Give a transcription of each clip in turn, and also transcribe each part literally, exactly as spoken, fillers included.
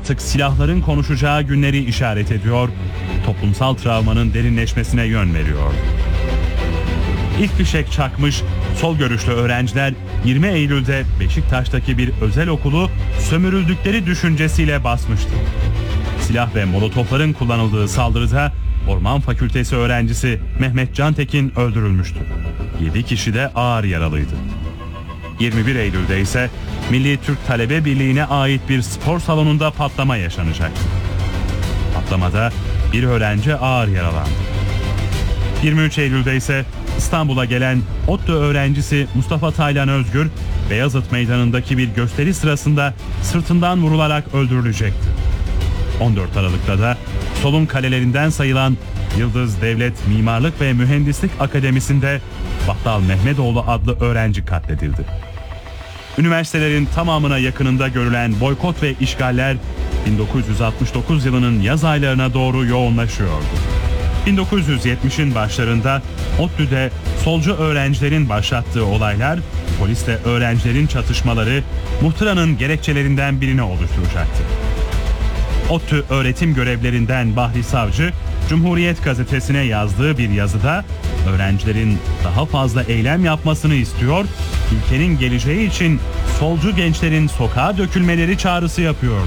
artık silahların konuşacağı günleri işaret ediyor, toplumsal travmanın derinleşmesine yön veriyor. İlk fişek çakmış, sol görüşlü öğrenciler yirmi Eylül'de Beşiktaş'taki bir özel okulu sömürüldükleri düşüncesiyle basmıştı. Silah ve molotofların kullanıldığı saldırıda Orman Fakültesi öğrencisi Mehmet Cantekin öldürülmüştü. yedi kişi de ağır yaralıydı. yirmi bir Eylül'de ise Milli Türk Talebe Birliği'ne ait bir spor salonunda patlama yaşanacaktı. Patlamada bir öğrenci ağır yaralandı. yirmi üç Eylül'de ise İstanbul'a gelen ODTÜ öğrencisi Mustafa Taylan Özgür, Beyazıt Meydanı'ndaki bir gösteri sırasında sırtından vurularak öldürülecekti. on dört Aralık'ta da solun kalelerinden sayılan Yıldız Devlet Mimarlık ve Mühendislik Akademisi'nde Battal Mehmetoğlu adlı öğrenci katledildi. Üniversitelerin tamamına yakınında görülen boykot ve işgaller bin dokuz yüz altmış dokuz yılının yaz aylarına doğru yoğunlaşıyordu. bin dokuz yüz yetmişin başlarında ODTÜ'de solcu öğrencilerin başlattığı olaylar, polisle öğrencilerin çatışmaları muhtıranın gerekçelerinden birini oluşturacaktı. ODTÜ öğretim görevlerinden Bahri Savcı, Cumhuriyet Gazetesi'ne yazdığı bir yazıda öğrencilerin daha fazla eylem yapmasını istiyor, ülkenin geleceği için solcu gençlerin sokağa dökülmeleri çağrısı yapıyordu.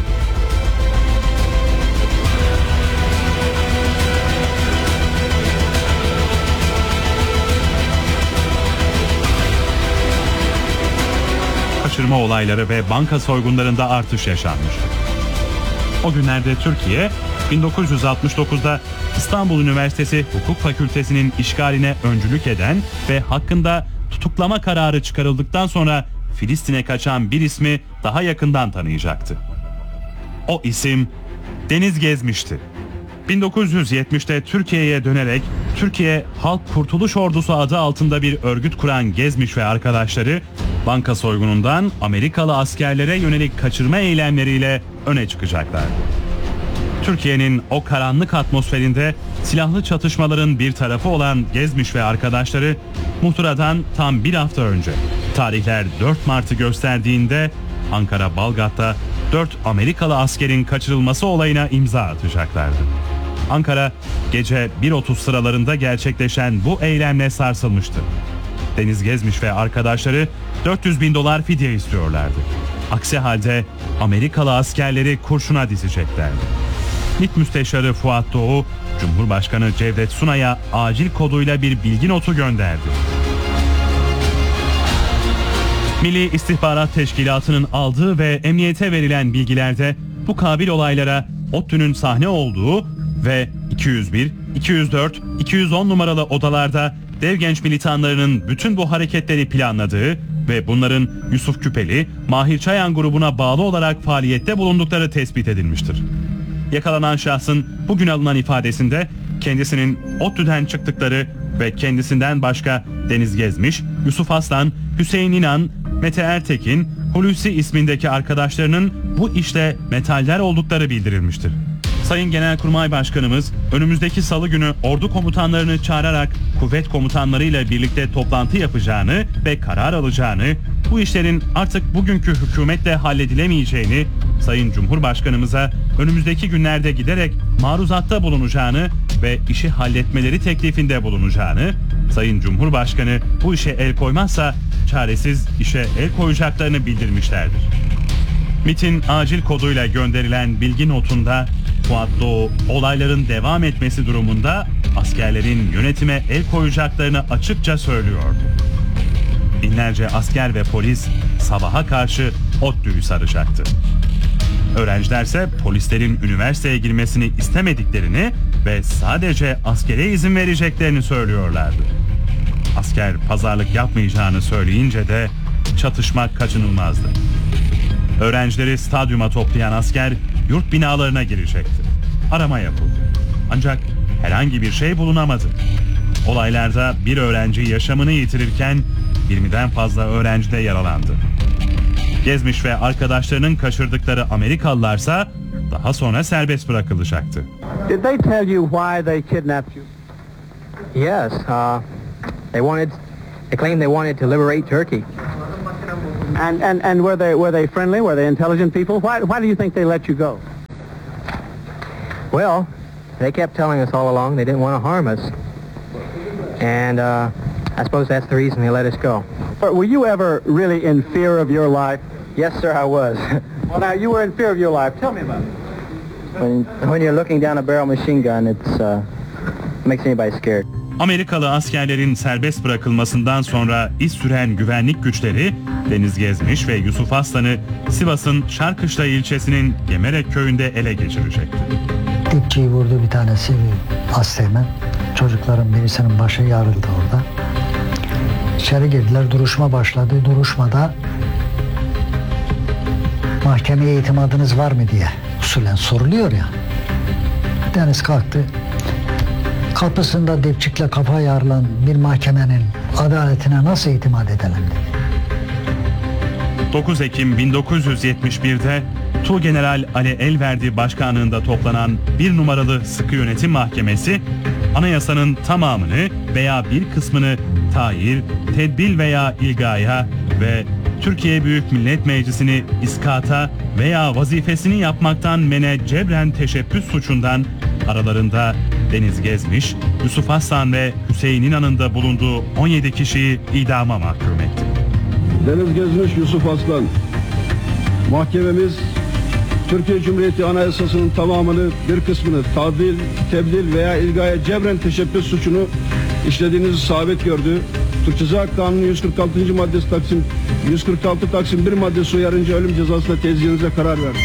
Kaçırma olayları ve banka soygunlarında artış yaşanmıştı. O günlerde Türkiye, bin dokuz yüz altmış dokuzda İstanbul Üniversitesi Hukuk Fakültesi'nin işgaline öncülük eden ve hakkında tutuklama kararı çıkarıldıktan sonra Filistin'e kaçan bir ismi daha yakından tanıyacaktı. O isim Deniz Gezmiş'ti. bin dokuz yüz yetmişte Türkiye'ye dönerek Türkiye Halk Kurtuluş Ordusu adı altında bir örgüt kuran Gezmiş ve arkadaşları banka soygunundan Amerikalı askerlere yönelik kaçırma eylemleriyle öne çıkacaklardı. Türkiye'nin o karanlık atmosferinde silahlı çatışmaların bir tarafı olan Gezmiş ve arkadaşları muhtıradan tam bir hafta önce, tarihler dört Mart'ı gösterdiğinde Ankara Balgat'ta dört Amerikalı askerin kaçırılması olayına imza atacaklardı. Ankara gece bir otuz sıralarında gerçekleşen bu eylemle sarsılmıştı. Deniz Gezmiş ve arkadaşları dört yüz bin dolar fidye istiyorlardı. Aksi halde Amerikalı askerleri kurşuna dizeceklerdi. MİT Müsteşarı Fuat Doğu, Cumhurbaşkanı Cevdet Sunay'a acil koduyla bir bilgi notu gönderdi. Milli İstihbarat Teşkilatı'nın aldığı ve emniyete verilen bilgilerde bu kabil olaylara ODTÜ'nün sahne olduğu ve iki yüz bir, iki yüz dört, iki yüz on numaralı odalarda dev genç militanlarının bütün bu hareketleri planladığı ve bunların Yusuf Küpeli, Mahir Çayan grubuna bağlı olarak faaliyette bulundukları tespit edilmiştir. Yakalanan şahsın bugün alınan ifadesinde kendisinin ODTÜ'den çıktıkları ve kendisinden başka Deniz Gezmiş, Yusuf Aslan, Hüseyin İnan, Mete Ertekin, Hulusi ismindeki arkadaşlarının bu işte metaller oldukları bildirilmiştir. Sayın Genelkurmay Başkanımız önümüzdeki salı günü ordu komutanlarını çağırarak kuvvet komutanlarıyla birlikte toplantı yapacağını ve karar alacağını, bu işlerin artık bugünkü hükümetle halledilemeyeceğini, Sayın Cumhurbaşkanımıza önümüzdeki günlerde giderek maruzatta bulunacağını ve işi halletmeleri teklifinde bulunacağını, Sayın Cumhurbaşkanı bu işe el koymazsa çaresiz işe el koyacaklarını bildirmişlerdir. MİT'in acil koduyla gönderilen bilgi notunda Fuat Doğu olayların devam etmesi durumunda askerlerin yönetime el koyacaklarını açıkça söylüyordu. Binlerce asker ve polis sabaha karşı ODTÜ'yü saracaktı. Öğrencilerse polislerin üniversiteye girmesini istemediklerini ve sadece askere izin vereceklerini söylüyorlardı. Asker pazarlık yapmayacağını söyleyince de çatışma kaçınılmazdı. Öğrencileri stadyuma toplayan asker yurt binalarına girecekti. Arama yapıldı. Ancak herhangi bir şey bulunamadı. Olaylarda bir öğrenci yaşamını yitirirken yirmiden fazla öğrenci de yaralandı. Gezmiş ve arkadaşlarının kaçırdıkları Amerikalılarsa daha sonra serbest bırakılacaktı. Did they tell you why they kidnapped you? Yes, uh, they wanted, they claimed they wanted to liberate Turkey. And, and, and were they were they friendly? Were they intelligent people? Why, why do you think they let you go? Well, they kept telling us all along they didn't want to harm us. And uh, I suppose that's the reason they let us go. But were you ever really in fear of your life? Yes, sir, I was. Well, now, you were in fear of your life. Tell me about it. when, when you're looking down a barrel machine gun, it's uh, makes anybody scared. Amerikalı askerlerin serbest bırakılmasından sonra iz süren güvenlik güçleri Deniz Gezmiş ve Yusuf Aslan'ı Sivas'ın Şarkışla ilçesinin Gemerek köyünde ele geçirecekti. Dipçiyi vurdu bir tanesi, bir asteğmen. Çocukların birisinin başı yarıldı orada. İçeri girdiler, duruşma başladı. Duruşmada mahkemeye itimadınız var mı diye usulen soruluyor ya. Deniz kalktı. Kapısında dipçikle kafa yarılan bir mahkemenin adaletine nasıl itimat edelim dedi. dokuz Ekim bin dokuz yüz yetmiş bir'de Tuğgeneral Ali Elverdi başkanlığında toplanan bir numaralı Sıkı Yönetim Mahkemesi, anayasanın tamamını veya bir kısmını tahir, tedbil veya ilgaya ve Türkiye Büyük Millet Meclisi'ni iskata veya vazifesini yapmaktan mene cebren teşebbüs suçundan aralarında Deniz Gezmiş, Yusuf Aslan ve Hüseyin İnan'ın da bulunduğu on yedi kişiyi idama mahkum etti. Deniz Gezmiş, Yusuf Aslan. Mahkememiz Türkiye Cumhuriyeti Anayasası'nın tamamını, bir kısmını tadil, tebdil veya ilgaya cebren teşebbüs suçunu işlediğinizi sabit gördü. Türk Ceza Kanunu yüz kırk altıncı maddesi Taksim yüz kırk altı Taksim bir maddesi uyarınca ölüm cezasına tezcihinize karar verdi.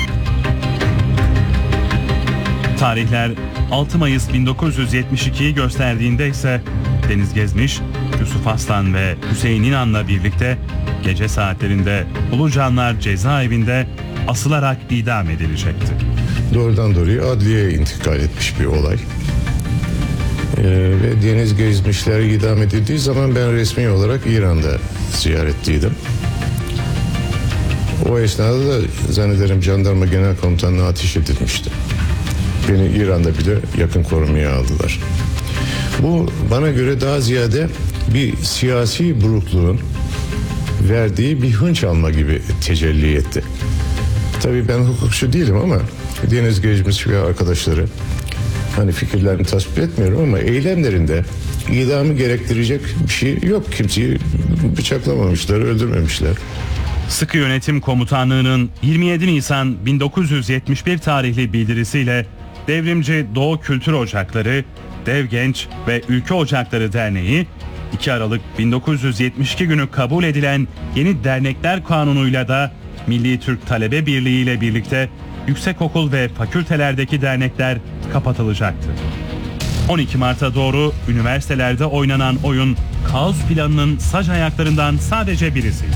Tarihler altı Mayıs bin dokuz yüz yetmiş iki'yi gösterdiğinde ise Deniz Gezmiş, Yusuf Aslan ve Hüseyin İnan'la birlikte gece saatlerinde Ulucanlar cezaevinde asılarak idam edilecekti. Doğrudan doğruya adliyeye intikal etmiş bir olay. Ee, ve Deniz Gezmişler idam edildiği zaman ben resmi olarak İran'da ziyaretteydim. O esnada da zannederim Jandarma Genel Komutanlığı'na ateş edilmişti. Beni İran'da bile yakın korumaya aldılar. Bu bana göre daha ziyade bir siyasi burukluğun verdiği bir hınç alma gibi tecelli etti. Tabii ben hukukçu değilim ama Deniz Gezmiş ve arkadaşları, hani fikirlerini tasvip etmiyorum ama eylemlerinde idamı gerektirecek bir şey yok. Kimseyi bıçaklamamışlar, öldürmemişler. Sıkı Yönetim Komutanlığı'nın yirmi yedi Nisan bin dokuz yüz yetmiş bir tarihli bildirisiyle Devrimci Doğu Kültür Ocakları, Dev Genç ve Ülke Ocakları Derneği, iki Aralık bin dokuz yüz yetmiş iki günü kabul edilen yeni dernekler kanunuyla da Milli Türk Talebe Birliği ile birlikte yüksekokul ve fakültelerdeki dernekler kapatılacaktı. on iki Mart'a doğru üniversitelerde oynanan oyun kaos planının sac ayaklarından sadece birisiydi.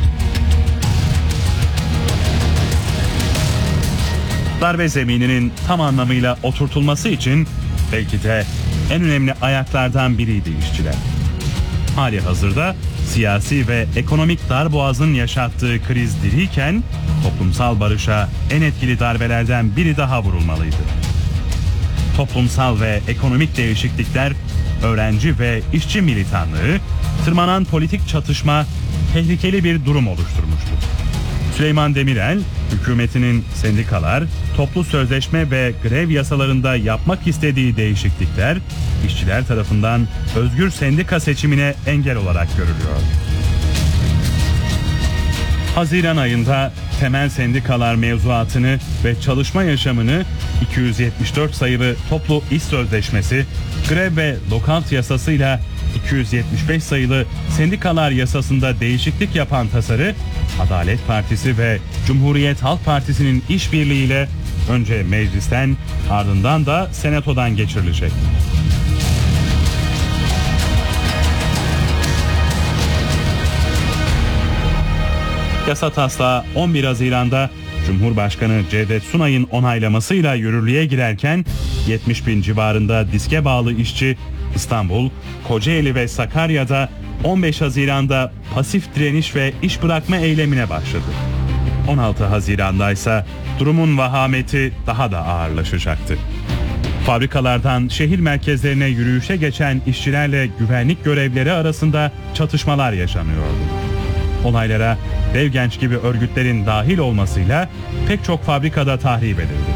Darbe zemininin tam anlamıyla oturtulması için belki de en önemli ayaklardan biriydi işçiler. Hali hazırda siyasi ve ekonomik darboğazın yaşattığı kriz diriyken toplumsal barışa en etkili darbelerden biri daha vurulmalıydı. Toplumsal ve ekonomik değişiklikler, öğrenci ve işçi militanlığı, tırmanan politik çatışma tehlikeli bir durum oluşturmuştu. Süleyman Demirel, hükümetinin sendikalar, toplu sözleşme ve grev yasalarında yapmak istediği değişiklikler, işçiler tarafından özgür sendika seçimine engel olarak görülüyor. Haziran ayında temel sendikalar mevzuatını ve çalışma yaşamını iki yüz yetmiş dört sayılı toplu iş sözleşmesi, grev ve lokant yasasıyla iki yüz yetmiş beş sayılı sendikalar yasasında değişiklik yapan tasarı, Adalet Partisi ve Cumhuriyet Halk Partisi'nin işbirliğiyle önce meclisten ardından da senatodan geçirilecek. Yasa taslağı on bir Haziran'da Cumhurbaşkanı Cevdet Sunay'ın onaylamasıyla yürürlüğe girerken yetmiş bin civarında diske bağlı işçi İstanbul, Kocaeli ve Sakarya'da on beş Haziran'da pasif direniş ve iş bırakma eylemine başladı. on altı Haziran'da ise durumun vahameti daha da ağırlaşacaktı. Fabrikalardan şehir merkezlerine yürüyüşe geçen işçilerle güvenlik görevlileri arasında çatışmalar yaşanıyordu. Olaylara Dev Genç gibi örgütlerin dahil olmasıyla pek çok fabrikada tahrip edildi.